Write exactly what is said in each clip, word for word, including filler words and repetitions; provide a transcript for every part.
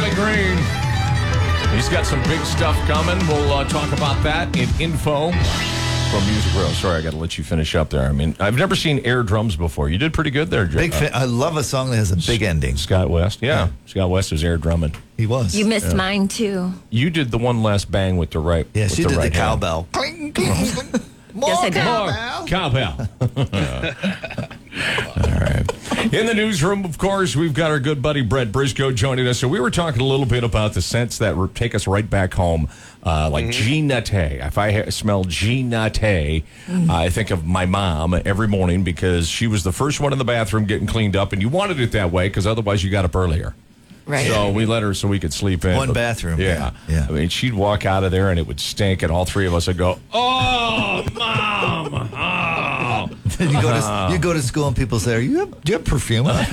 Riley Green. He's got some big stuff coming. We'll uh, talk about that in info from Music Row. Sorry, I got to let you finish up there. I mean, I've never seen air drums before. You did pretty good there, Joe. Big fan. I love a song that has a big ending. Scott West. Yeah. yeah. Scott West is air drumming. He was. You missed yeah. mine, too. You did the one last bang with the right. Yeah, with she the did right the hand. cowbell. Cling, cling, cling. More Yes, I did. cowbell. More cowbell. All right. In the newsroom, of course, we've got our good buddy Brett Briscoe joining us. So we were talking a little bit about the scents that re- take us right back home, uh, like mm-hmm. G Nate. If I ha- smell G Nate, mm-hmm. uh, I think of my mom every morning because she was the first one in the bathroom getting cleaned up, and you wanted it that way because otherwise you got up earlier. Right. So we let her so we could sleep in. One but, bathroom. Yeah. yeah. I mean, she'd walk out of there and it would stink, and all three of us would go, "Oh, Mom! Oh!" you go to you go to school and people say, "Are you have, do you have perfume?" No.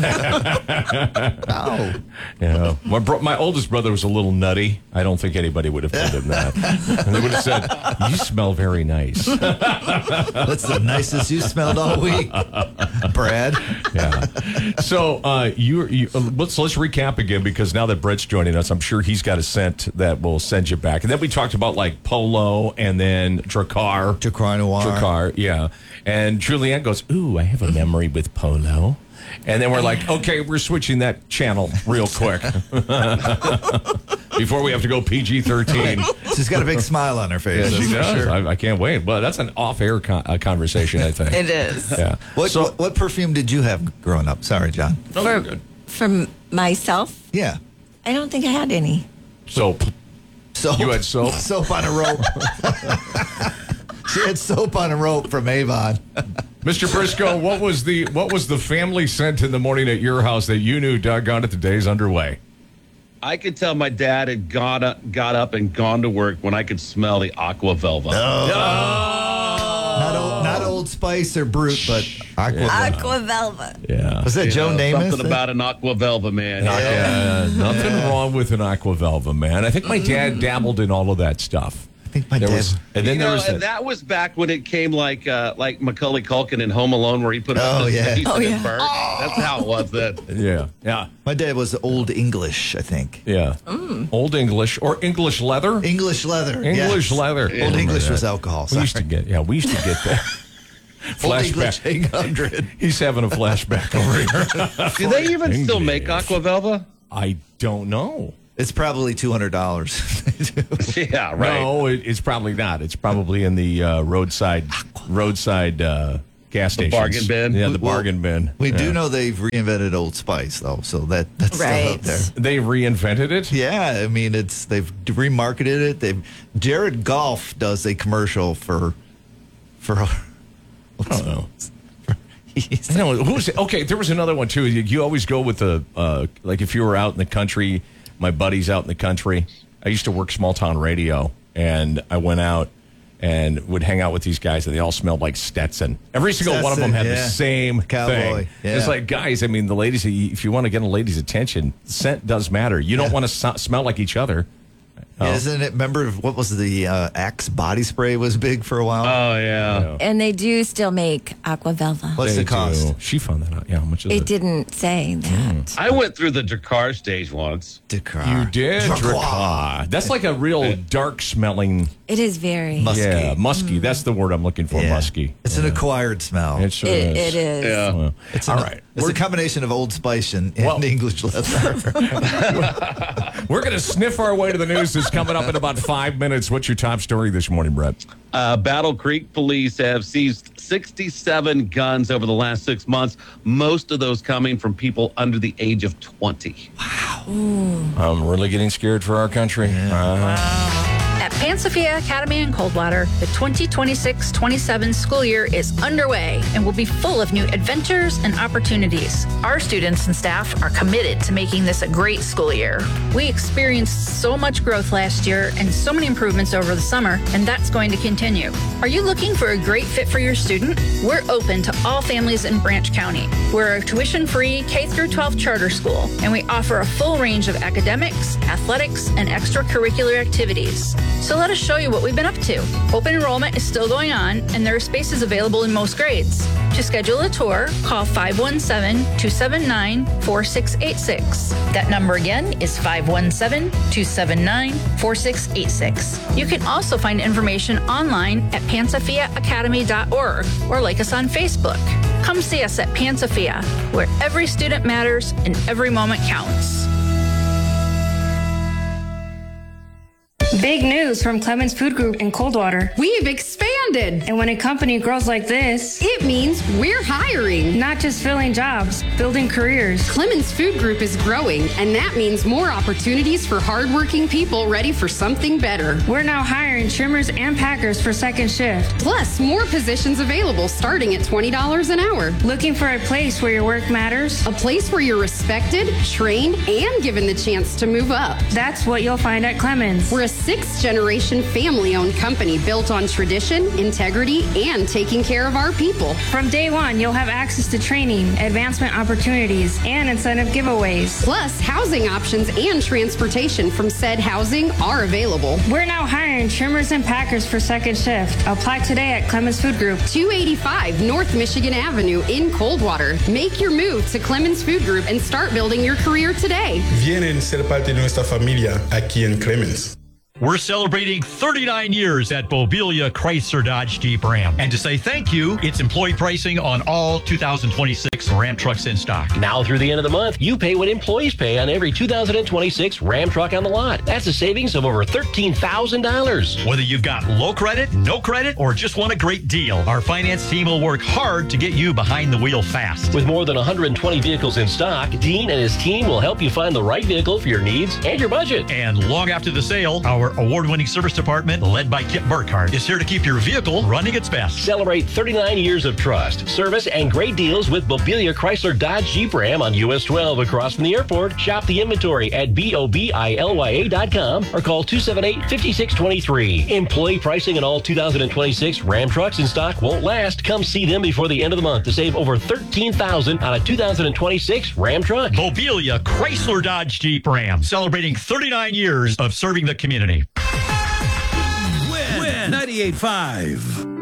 Yeah. My, bro- my oldest brother was a little nutty. I don't think anybody would have told him that. And they would have said, "You smell very nice." That's the nicest you smelled all week, Brad. Yeah. So uh, you, you uh, let's let's recap again because now that Brett's joining us, I'm sure he's got a scent that will send you back. And then we talked about like Polo and then Drakkar. Drakkar Noir. Drakkar, yeah. And Julianne goes, "Ooh, I have a memory with Polo." And then we're like, okay, we're switching that channel real quick before we have to go P G thirteen. She's got a big smile on her face. Yeah, she does. Sure. I, I can't wait. But that's an off-air con- uh, conversation, I think. It is. Yeah. What, So- what what perfume did you have growing up? Sorry, John. Oh, For, good. for myself, Yeah. I don't think I had any. Soap. Soap. You had soap? Soap on a rope. She had soap on a rope from Avon. Mister Briscoe, what was the what was the family scent in the morning at your house that you knew, doggone it, the day's underway? I could tell my dad had got up, got up and gone to work when I could smell the Aqua Velva. Not, old, not Old Spice or Brute, but Aqua. Aqua Velva. Yeah. Was that You Joe know, Namath? Something about an Aqua Velva, man. Yeah. Yeah, nothing wrong with an Aqua Velva, man. I think my dad dabbled in all of that stuff. I think my There dad. was, and then You there know, was and that. that was back when it came like uh, like Macaulay Culkin in Home Alone, where he put it Oh, on his yeah. face Oh, and yeah. it burned. That's how it was then. Yeah, yeah, My dad was Old English, I think. yeah. Old English or English leather. English leather. English yes. leather. Old Remember English that. was alcohol. We used to Sorry. get, yeah, we used to get that. Old English Flashback. eight hundred. He's having a flashback over here. Do they even still make English. Aqua Velva? I don't know. It's probably two hundred dollars. Yeah, right. No, it, it's probably not. It's probably in the uh, roadside roadside uh, gas The stations. bargain bin? Yeah, the Well, bargain bin. We Yeah. do know they've reinvented Old Spice, though, so that that's still Right. out there. They reinvented it? Yeah, I mean, it's they've remarketed it. They've Jared Goff does a commercial for for. I don't know. He's- I know. Who's, okay, there was another one, too. You, you always go with the, uh, like if you were out in the country, my buddies out in the country. I used to work small town radio, and I went out and would hang out with these guys, and they all smelled like Stetson. Every single one of them Stetson, had yeah. the same Cowboy, thing. yeah. It's like, guys, I mean, the ladies, if you want to get a lady's attention, scent does matter. You don't Yeah. want to so- smell like each other. Yeah, isn't it? Remember what was the uh, Axe body spray was big for a while? Oh, yeah. And they do still make Aqua Velva. What's They the cost? do. She found that out. Yeah, how much is it? It didn't say that. I went through the Drakkar stage once. Drakkar. You did? Drakkar. Drakkar. That's like a real dark smelling. It is very. Musky. Yeah, musky. That's the word I'm looking for. Yeah. Musky. It's an acquired smell. It sure It, is. it is. Yeah. Well, It's all an- right. It's We're, a combination of Old Spice and, and Well- English leather. we're going to sniff our way to the news that's coming up in about five minutes. What's your top story this morning, Brett? Uh, Battle Creek police have seized sixty-seven guns over the last six months, most of those coming from people under the age of twenty. I'm really getting scared for our country. Uh, At Pansafia Academy in Coldwater, the twenty twenty-six twenty-seven school year is underway and will be full of new adventures and opportunities. Our students and staff are committed to making this a great school year. We experienced so much growth last year and so many improvements over the summer, and that's going to continue. Are you looking for a great fit for your student? We're open to all families in Branch County. We're a tuition-free K through twelve charter school, and we offer a full range of academics, athletics, and extracurricular activities. So let us show you what we've been up to. Open enrollment is still going on, and there are spaces available in most grades. To schedule a tour, call five one seven, two seven nine, four six eight six. That number again is five one seven, two seven nine, four six eight six. You can also find information online at pansafia academy dot org or like us on Facebook. Come see us at Pansafia, where every student matters and every moment counts. Big news from Clemens Food Group in Coldwater. We've expanded. And when a company grows like this, it means we're hiring. Not just filling jobs, building careers. Clemens Food Group is growing, and that means more opportunities for hardworking people ready for something better. We're now hiring trimmers and packers for second shift. Plus, more positions available starting at twenty dollars an hour. Looking for a place where your work matters? A place where you're respected, trained, and given the chance to move up. That's what you'll find at Clemens. We're a sixth-generation family-owned company built on tradition, integrity, and taking care of our people. From day one, you'll have access to training, advancement opportunities, and incentive giveaways. Plus, housing options and transportation from said housing are available. We're now hiring trimmers and packers for second shift. Apply today at Clemens Food Group. two eighty-five North Michigan Avenue in Coldwater. Make your move to Clemens Food Group and start building your career today. Vienen ser parte de nuestra familia aquí en Clemens. We're celebrating thirty-nine years at Bobilia Chrysler Dodge Jeep Ram. And to say thank you, it's employee pricing on all two thousand twenty-six Ram trucks in stock. Now through the end of the month, you pay what employees pay on every two thousand twenty-six Ram truck on the lot. That's a savings of over thirteen thousand dollars. Whether you've got low credit, no credit, or just want a great deal, our finance team will work hard to get you behind the wheel fast. With more than one hundred twenty vehicles in stock, Dean and his team will help you find the right vehicle for your needs and your budget. And long after the sale, our award-winning service department, led by Kip Burkhardt, is here to keep your vehicle running its best. Celebrate thirty-nine years of trust, service, and great deals with Bobilia Chrysler Dodge Jeep Ram on U S twelve across from the airport. Shop the inventory at B O B I L Y A dot com or call two seven eight, five six two three. Employee pricing on all two thousand twenty-six Ram trucks in stock won't last. Come see them before the end of the month to save over thirteen thousand dollars on a two thousand twenty-six Ram truck. Bobilia Chrysler Dodge Jeep Ram, celebrating thirty-nine years of serving the community. ninety-eight point five